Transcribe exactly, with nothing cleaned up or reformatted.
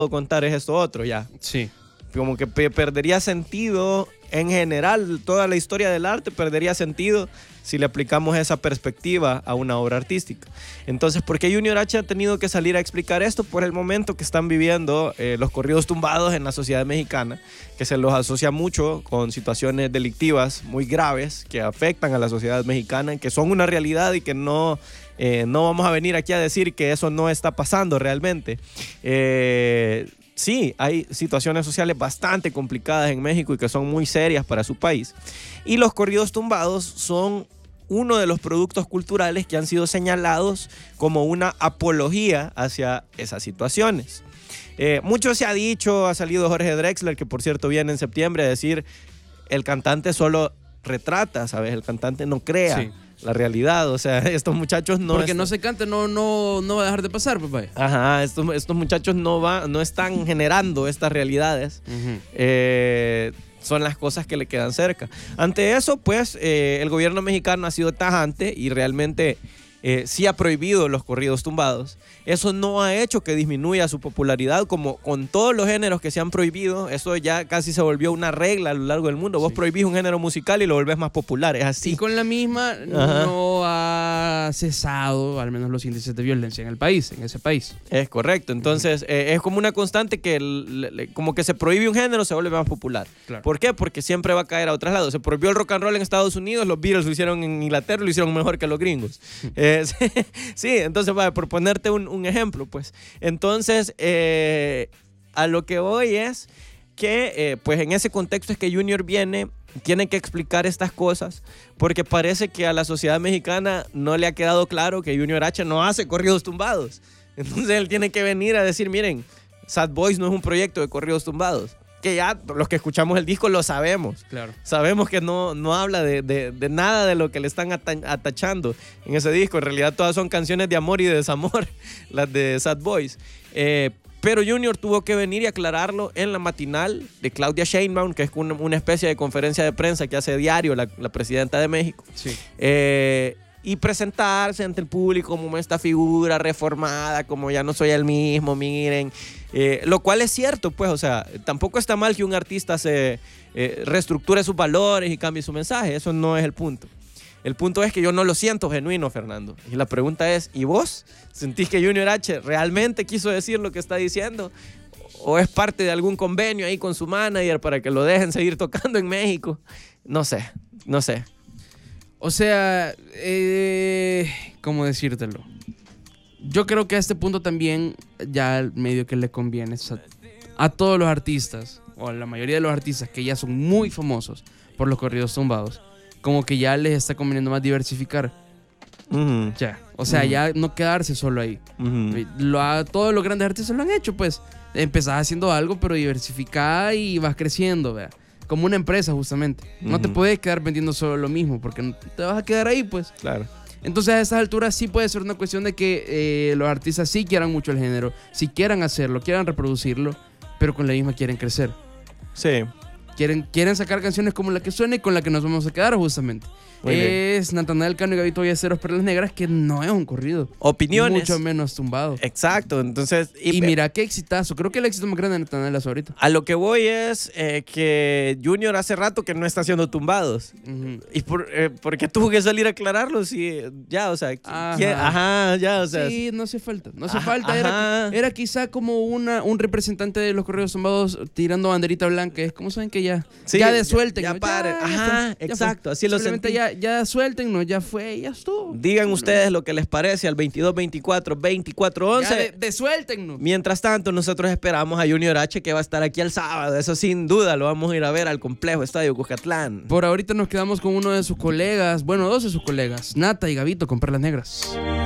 contar es esto otro ya. Sí. Como que pe- perdería sentido en general, toda la historia del arte perdería sentido si le aplicamos esa perspectiva a una obra artística. Entonces, ¿por qué Junior H ha tenido que salir a explicar esto? Por el momento que están viviendo eh, los corridos tumbados en la sociedad mexicana, que se los asocia mucho con situaciones delictivas muy graves que afectan a la sociedad mexicana, que son una realidad y que no, eh, no vamos a venir aquí a decir que eso no está pasando realmente. Eh... Sí, hay situaciones sociales bastante complicadas en México y que son muy serias para su país. Y los corridos tumbados son uno de los productos culturales que han sido señalados como una apología hacia esas situaciones. Eh, mucho se ha dicho, ha salido Jorge Drexler, que por cierto viene en septiembre, a decir el cantante solo retrata, ¿sabes? El cantante no crea. Sí. La realidad, o sea, estos muchachos no... Porque no se cante, no, no, no va a dejar de pasar, papá. Ajá, estos, estos muchachos no, va, no están generando estas realidades. Uh-huh. eh, son las cosas que le quedan cerca. Ante eso, pues, eh, el gobierno mexicano ha sido tajante y realmente eh, sí ha prohibido los corridos tumbados. Eso no ha hecho que disminuya su popularidad, como con todos los géneros que se han prohibido. Eso ya casi se volvió una regla a lo largo del mundo. Vos sí. prohibís un género musical y lo volvés más popular, es así. Y con la misma Ajá. no ha cesado, al menos los índices de violencia en el país, en ese país. Es correcto. Entonces, uh-huh. eh, es como una constante que le, le, como que se prohíbe un género, se vuelve más popular. Claro. ¿Por qué? Porque siempre va a caer a otros lados. Se prohibió el rock and roll en Estados Unidos, los Beatles lo hicieron en Inglaterra, lo hicieron mejor que los gringos. eh, sí, entonces, vaya, por ponerte un, un ejemplo, pues. Entonces, eh, a lo que voy es que, eh, pues en ese contexto es que Junior viene, tiene que explicar estas cosas, porque parece que a la sociedad mexicana no le ha quedado claro que Junior H no hace corridos tumbados. Entonces él tiene que venir a decir, miren, Sad Boys no es un proyecto de corridos tumbados. Que ya los que escuchamos el disco lo sabemos. Claro. Sabemos que no, no habla de, de, de nada de lo que le están atachando en ese disco. En realidad todas son canciones de amor y de desamor, las de Sad Boys. Eh, pero Junior tuvo que venir y aclararlo en la matinal de Claudia Sheinbaum, que es una, una especie de conferencia de prensa que hace diario la, la presidenta de México. Sí. Eh, y presentarse ante el público como esta figura reformada, como ya no soy el mismo, miren. Eh, lo cual es cierto, pues, o sea, tampoco está mal que un artista se eh, reestructure sus valores y cambie su mensaje, eso no es el punto. El punto es que yo no lo siento genuino, Fernando. Y la pregunta es, ¿y vos? ¿Sentís que Junior H realmente quiso decir lo que está diciendo? ¿O es parte de algún convenio ahí con su manager para que lo dejen seguir tocando en México? No sé, no sé. O sea, eh, ¿cómo decírtelo? Yo creo que a este punto también ya medio que le conviene a, a todos los artistas, o a la mayoría de los artistas que ya son muy famosos por los corridos tumbados, como que ya les está conveniendo más diversificar. Uh-huh. Ya, o sea, uh-huh. ya no quedarse solo ahí. Uh-huh. Lo ha, todos los grandes artistas lo han hecho, pues. Empezás haciendo algo, pero diversificás y vas creciendo, ¿verdad? Como una empresa, justamente. Uh-huh. No te puedes quedar vendiendo solo lo mismo, porque te vas a quedar ahí, pues. Claro. Entonces, a estas alturas sí puede ser una cuestión de que eh, los artistas sí quieran mucho el género, sí quieran hacerlo, quieran reproducirlo, pero con la misma quieren crecer. Sí. Quieren, quieren sacar canciones como la que suena y con la que nos vamos a quedar, justamente. Muy es bien. Natanael Cano y Gabito Ballesteros, Perlas Negras, que no es un corrido. Opiniones. Mucho menos tumbado. Exacto, entonces... Y, y mira, qué exitazo. Creo que el éxito más grande de Natanael es ahorita. A lo que voy es eh, que Junior hace rato que no está haciendo tumbados. Uh-huh. ¿Y por, eh, por qué tuvo que salir a aclararlo? Si ya, o sea... Ajá, ajá ya, o sea... Sí, no hace falta. No hace ajá, falta. Era, era quizá como una, un representante de los corridos tumbados tirando banderita blanca. Es como saben que ya... Sí, ya desuelten. Ya, ya paren. Ya, ajá, ya exacto. Fue. Así lo sentí. Ya, ya suelten. No, ya fue, ya estuvo. Digan ustedes lo que les parece al veintidós veinticuatro veinticuatro once. De, desuéltennos. Mientras tanto, nosotros esperamos a Junior H, que va a estar aquí el sábado. Eso sin duda, lo vamos a ir a ver al complejo Estadio Cuscatlán. Por ahorita nos quedamos con uno de sus colegas, bueno, dos de sus colegas, Nata y Gabito con Perlas Negras.